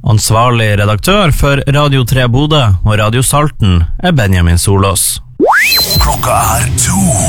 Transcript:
Ansvarlig redaktør for Radio 3 Bodø og Radio Salten Benjamin Solås. Klokka 2.